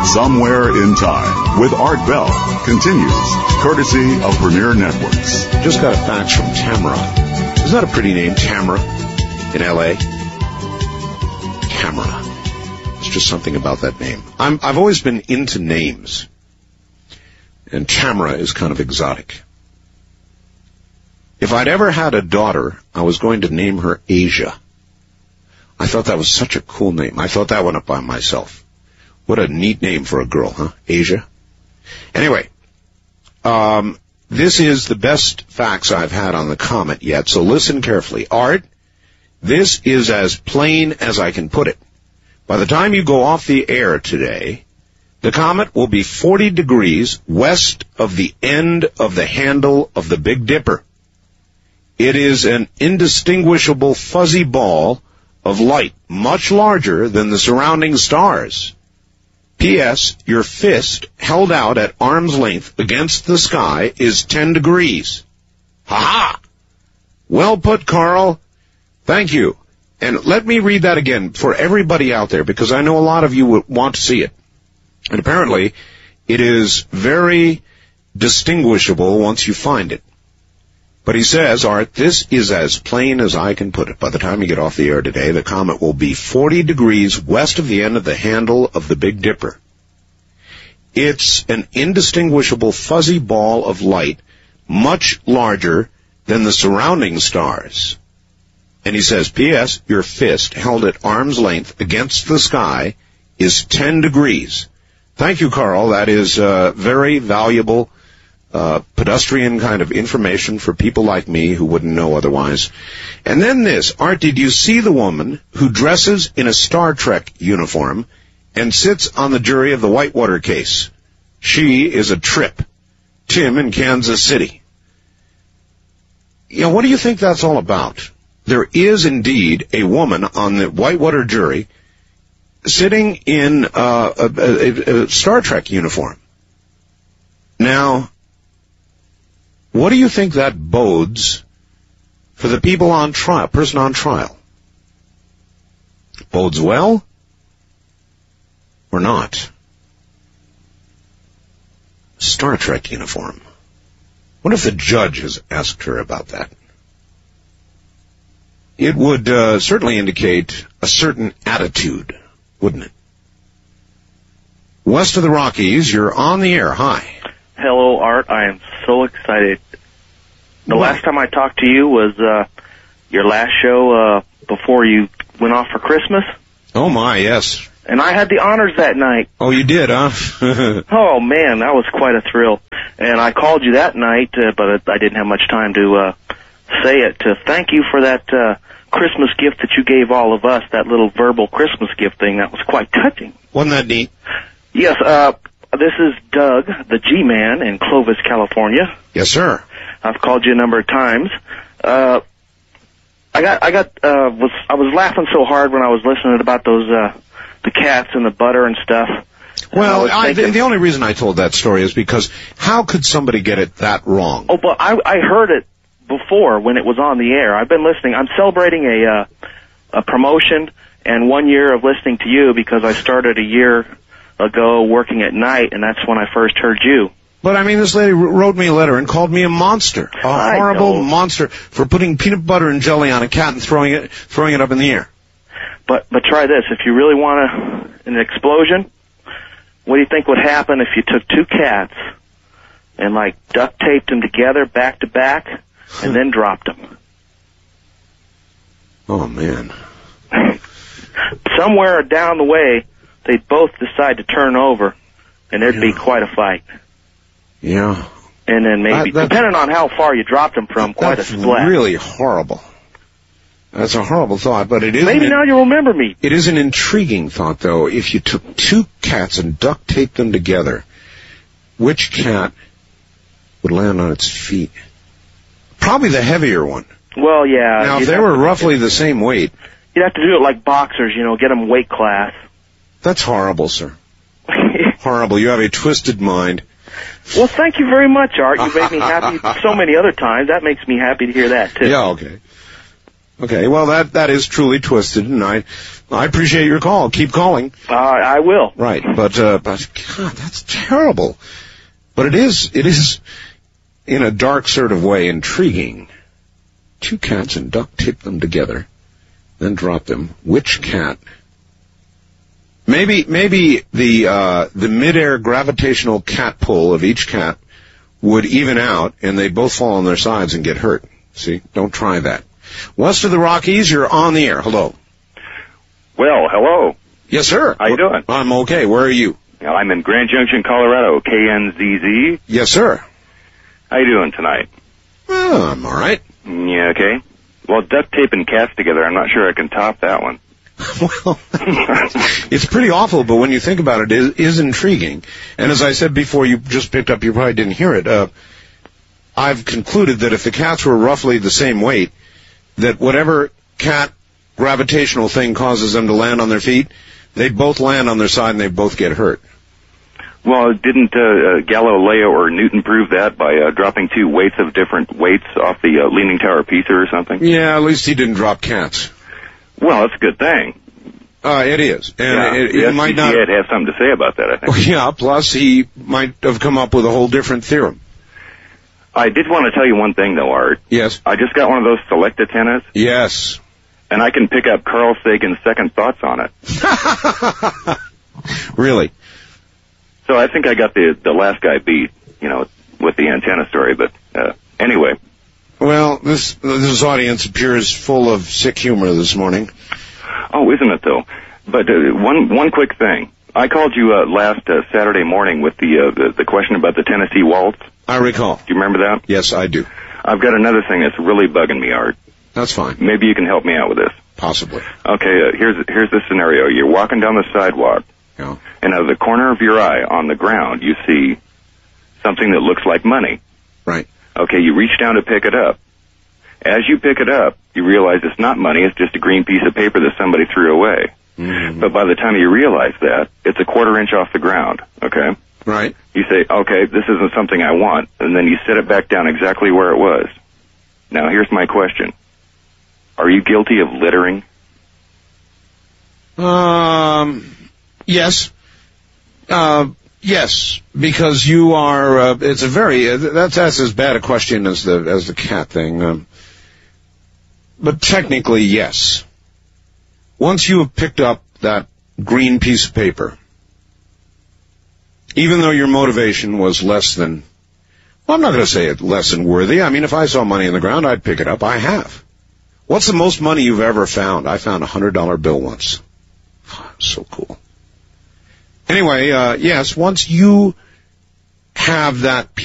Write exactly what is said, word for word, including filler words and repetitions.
Somewhere in Time with Art Bell continues, courtesy of Premier Networks. Just got a fax from Tamara. Isn't that a pretty name, Tamara, in L A? Tamara. It's just something about that name. I'm, I've always been into names, and Tamara is kind of exotic. If I'd ever had a daughter, I was going to name her Asia. I thought that was such a cool name. I thought that one up by myself. What a neat name for a girl, huh? Asia. Anyway, um, this is the best fax I've had on the comet yet, so listen carefully. Art, this is as plain as I can put it. By the time you go off the air today, the comet will be forty degrees west of the end of the handle of the Big Dipper. It is an indistinguishable fuzzy ball of light, much larger than the surrounding stars. P S. Your fist held out at arm's length against the sky is ten degrees. Ha-ha! Well put, Carl. Thank you. And let me read that again for everybody out there, because I know a lot of you would want to see it. And apparently, it is very distinguishable once you find it. But he says, Art, this is as plain as I can put it. By the time you get off the air today, the comet will be forty degrees west of the end of the handle of the Big Dipper. It's an indistinguishable fuzzy ball of light, much larger than the surrounding stars. And he says, P S. Your fist held at arm's length against the sky is ten degrees. Thank you, Carl. That is uh, very valuable Uh, pedestrian kind of information for people like me who wouldn't know otherwise. And then this, Art, did you see the woman who dresses in a Star Trek uniform and sits on the jury of the Whitewater case? She is a trip. Tim in Kansas City. You know, what do you think that's all about? There is indeed a woman on the Whitewater jury sitting in uh, a, a, a Star Trek uniform. Now, what do you think that bodes for the people on trial, person on trial? Bodes well or not? Star Trek uniform. What if the judge has asked her about that? It would uh, certainly indicate a certain attitude, wouldn't it? West of the Rockies, you're on the air. Hi. Hello, Art. I am so excited. The what? last time I talked to you was uh, your last show uh, before you went off for Christmas. Oh, my, yes. And I had the honors that night. Oh, you did, huh? Oh, man, that was quite a thrill. And I called you that night, uh, but I didn't have much time to uh, say it, to thank you for that uh, Christmas gift that you gave all of us, that little verbal Christmas gift thing. That was quite touching. Wasn't that neat? Yes, uh... this is Doug, the G-Man in Clovis, California. Yes, sir. I've called you a number of times. Uh, I got, I got, uh, was, I was laughing so hard when I was listening about those, uh, the cats and the butter and stuff. Well, and I I, thinking, the, the only reason I told that story is because how could somebody get it that wrong? Oh, but I, I heard it before when it was on the air. I've been listening. I'm celebrating a, uh, a promotion and one year of listening to you because I started a year ago working at night, and that's when I first heard you. But, I mean, this lady wrote me a letter and called me a monster, a I horrible know. monster for putting peanut butter and jelly on a cat and throwing it throwing it up in the air. But but try this. If you really want a, an explosion, what do you think would happen if you took two cats and, like, duct taped them together back to back and then dropped them? Oh, man. Somewhere down the way, they'd both decide to turn over, and there'd yeah. be quite a fight. Yeah. And then maybe, that, depending on how far you dropped them from, quite a splat. That's really horrible. That's a horrible thought, but it is... Maybe now you'll remember me. It is an intriguing thought, though. If you took two cats and duct taped them together, which cat would land on its feet? Probably the heavier one. Well, yeah. Now, if they were roughly the same weight... You'd have to do it like boxers, you know, get them weight class. That's horrible, sir. Horrible. You have a twisted mind. Well, thank you very much, Art. You made me happy so many other times. That makes me happy to hear that, too. Yeah, okay. Okay, well, that that is truly twisted, and I I appreciate your call. Keep calling. Uh, I will. Right, but, uh, but, God, that's terrible. But it is, it is, in a dark sort of way, intriguing. Two cats and duct tape them together, then drop them. Which cat? Maybe, maybe the, uh, the mid-air gravitational cat pull of each cat would even out, and they both fall on their sides and get hurt. See? Don't try that. West of the Rockies, you're on the air. Hello. Well, hello. Yes, sir. How you doing? I'm okay. Where are you? I'm in Grand Junction, Colorado, K N Z Z. Yes, sir. How you doing tonight? Oh, I'm all right. Yeah, okay. Well, duct taping cats together, I'm not sure I can top that one. Well, it's pretty awful, but when you think about it, it is intriguing. And as I said before, you just picked up, you probably didn't hear it. Uh, I've concluded that if the cats were roughly the same weight, that whatever cat gravitational thing causes them to land on their feet, they both land on their side and they both get hurt. Well, didn't uh, uh, Galileo or Newton prove that by uh, dropping two weights of different weights off the uh, Leaning Tower of Pisa or something? Yeah, at least he didn't drop cats. Well, that's a good thing. Uh, it is. And yeah, it, the it might not... I'd have something to say about that, I think. Yeah, plus he might have come up with a whole different theorem. I did want to tell you one thing, though, Art. Yes. I just got one of those select antennas. Yes. And I can pick up Carl Sagan's second thoughts on it. Really? So I think I got the the last guy beat, you know, with the antenna story. But uh, anyway. Well, this this audience appears full of sick humor this morning. Oh, isn't it though? But uh, one one quick thing. I called you uh, last uh, Saturday morning with the, uh, the the question about the Tennessee Waltz. I recall. Do you remember that? Yes, I do. I've got another thing that's really bugging me, Art. That's fine. Maybe you can help me out with this. Possibly. Okay, uh, here's here's the scenario. You're walking down the sidewalk, yeah. and out of the corner of your eye on the ground, you see something that looks like money. Right. Okay, you reach down to pick it up. As you pick it up, you realize it's not money, it's just a green piece of paper that somebody threw away. Mm-hmm. But by the time you realize that, it's a quarter inch off the ground, okay? Right. You say, okay, this isn't something I want, and then you set it back down exactly where it was. Now, here's my question. Are you guilty of littering? Um, yes. Uh, yes, because you are, uh, it's a very, uh, that's, that's as bad a question as the, as the cat thing. Um, but technically, yes. Once you have picked up that green piece of paper, even though your motivation was less than, well, I'm not going to say it less than worthy. I mean, if I saw money on the ground, I'd pick it up. I have. What's the most money you've ever found? I found a hundred dollar bill once. So cool. Anyway, uh, yes, once you have that